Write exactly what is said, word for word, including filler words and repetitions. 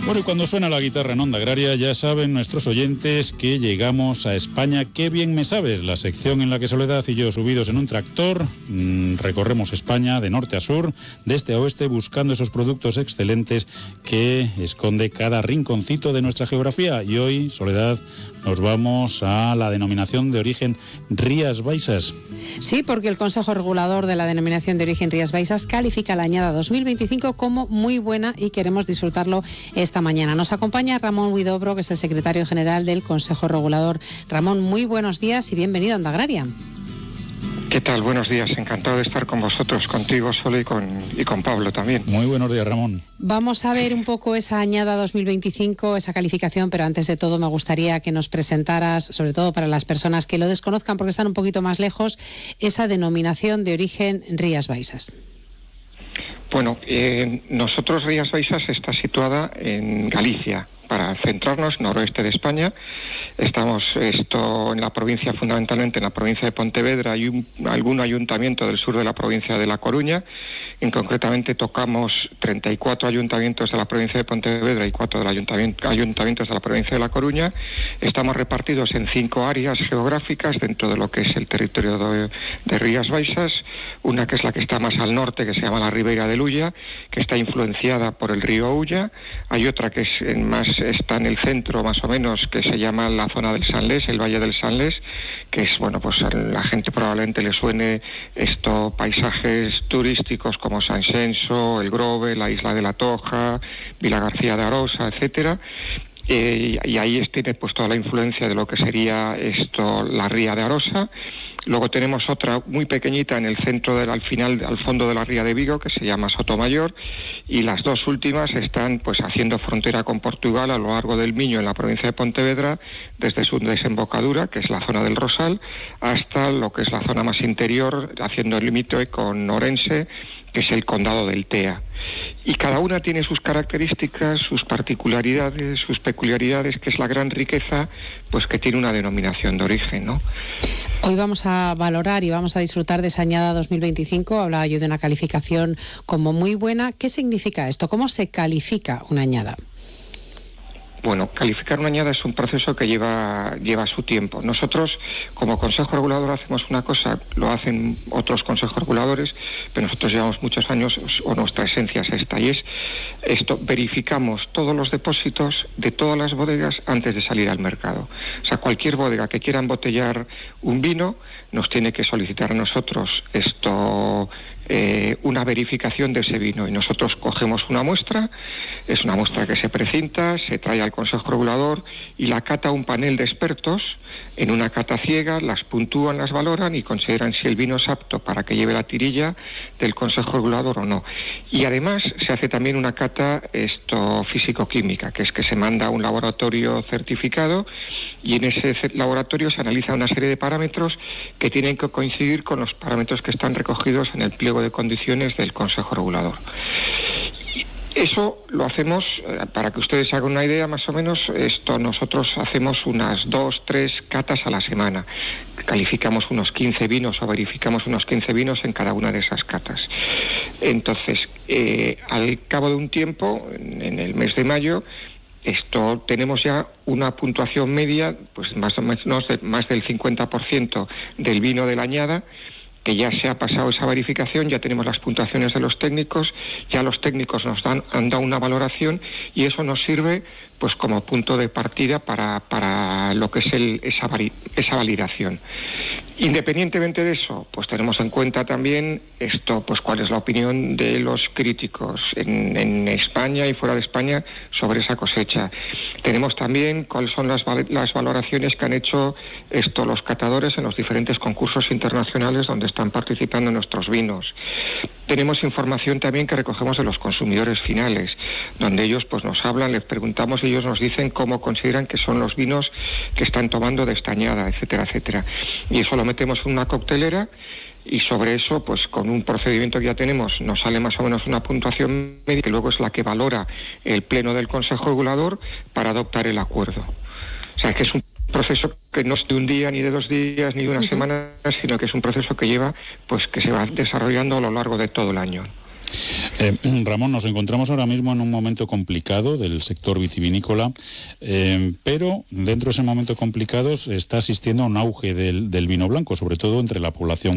Bueno, y cuando suena la guitarra en Onda Agraria, ya saben nuestros oyentes que llegamos a España. ¡Qué bien me sabes! La sección en la que Soledad y yo, subidos en un tractor, mmm, recorremos España de norte a sur, de este a oeste, buscando esos productos excelentes que esconde cada rinconcito de nuestra geografía. Y hoy, Soledad, nos vamos a la denominación de origen Rías Baixas. Sí, porque el Consejo Regulador de la denominación de origen Rías Baixas califica la añada dos mil veinticinco como muy buena y queremos disfrutarlo esta mañana. Nos acompaña Ramón Huidobro, que es el secretario general del Consejo Regulador. Ramón, muy buenos días y bienvenido a Onda Agraria. ¿Qué tal? Buenos días. Encantado de estar con vosotros, contigo, Sole, y con, y con Pablo también. Muy buenos días, Ramón. Vamos a ver un poco esa añada dos mil veinticinco, esa calificación, pero antes de todo me gustaría que nos presentaras, sobre todo para las personas que lo desconozcan porque están un poquito más lejos, esa denominación de origen Rías Baixas. Bueno, eh, nosotros Rías Baixas está situada en Galicia. Para centrarnos, noroeste de España, estamos esto en la provincia, fundamentalmente en la provincia de Pontevedra, y un, algún ayuntamiento del sur de la provincia de La Coruña. En concretamente tocamos treinta y cuatro ayuntamientos de la provincia de Pontevedra y cuatro del ayuntamiento, ayuntamientos de la provincia de La Coruña. Estamos repartidos en cinco áreas geográficas dentro de lo que es el territorio de, de Rías Baixas. Una que es la que está más al norte, que se llama la Ribeira de Lulla, que está influenciada por el río Ulla. Hay otra que es en más está en el centro más o menos, que se llama la zona del Sanlés, el Valle del Sanlés, que es, bueno, pues a la gente probablemente le suene esto, paisajes turísticos como Sanxenxo, el Grove, la Isla de la Toja, Vila García de Arosa, etcétera. Eh, y ahí tiene pues toda la influencia de lo que sería esto, la ría de Arosa. Luego tenemos otra muy pequeñita en el centro, del, al final, al fondo de la ría de Vigo, que se llama Sotomayor, y las dos últimas están pues haciendo frontera con Portugal a lo largo del Miño, en la provincia de Pontevedra, desde su desembocadura, que es la zona del Rosal, hasta lo que es la zona más interior, haciendo el límite con Orense, que es el condado del Tea. Y cada una tiene sus características, sus particularidades, sus peculiaridades, que es la gran riqueza, pues que tiene una denominación de origen, ¿no? Hoy vamos a valorar y vamos a disfrutar de esa añada dos mil veinticinco. Hablaba yo de una calificación como muy buena. ¿Qué significa esto? ¿Cómo se califica una añada? Bueno, calificar una añada es un proceso que lleva lleva su tiempo. Nosotros, como Consejo Regulador, hacemos una cosa, lo hacen otros consejos reguladores, pero nosotros llevamos muchos años, o nuestra esencia es esta, y es esto, verificamos todos los depósitos de todas las bodegas antes de salir al mercado. O sea, cualquier bodega que quiera embotellar un vino, nos tiene que solicitar a nosotros esto... Eh, una verificación de ese vino, y nosotros cogemos una muestra, es una muestra que se precinta, se trae al Consejo Regulador y la cata un panel de expertos. En una cata ciega las puntúan, las valoran y consideran si el vino es apto para que lleve la tirilla del Consejo Regulador o no. Y además se hace también una cata esto físico-química, que es que se manda a un laboratorio certificado, y en ese laboratorio se analiza una serie de parámetros que tienen que coincidir con los parámetros que están recogidos en el pliego de condiciones del Consejo Regulador. Eso lo hacemos, para que ustedes hagan una idea más o menos, esto nosotros hacemos unas dos, tres catas a la semana. Calificamos unos quince vinos o verificamos unos quince vinos en cada una de esas catas. Entonces, eh, al cabo de un tiempo, en el mes de mayo, esto tenemos ya una puntuación media, pues más o menos de, más del cincuenta por ciento del vino de la añada, que ya se ha pasado esa verificación, ya tenemos las puntuaciones de los técnicos, ya los técnicos nos dan, han dado una valoración, y eso nos sirve pues como punto de partida para, para lo que es el, esa, esa validación. Independientemente de eso, pues tenemos en cuenta también esto, pues cuál es la opinión de los críticos en, en España y fuera de España sobre esa cosecha. Tenemos también cuáles son las, las valoraciones que han hecho esto los catadores en los diferentes concursos internacionales donde están participando nuestros vinos. Tenemos información también que recogemos de los consumidores finales, donde ellos pues nos hablan, les preguntamos y ellos nos dicen cómo consideran que son los vinos que están tomando de esta añada, etcétera, etcétera. Y eso lo metemos en una coctelera, y sobre eso, pues con un procedimiento que ya tenemos, nos sale más o menos una puntuación media, que luego es la que valora el Pleno del Consejo Regulador para adoptar el acuerdo. O sea, que es un proceso que no es de un día, ni de dos días, ni de una uh-huh. semana, sino que es un proceso que lleva, pues que se va desarrollando a lo largo de todo el año. Eh, Ramón, nos encontramos ahora mismo en un momento complicado del sector vitivinícola, eh, pero dentro de ese momento complicado se está asistiendo a un auge del, del vino blanco, sobre todo entre la población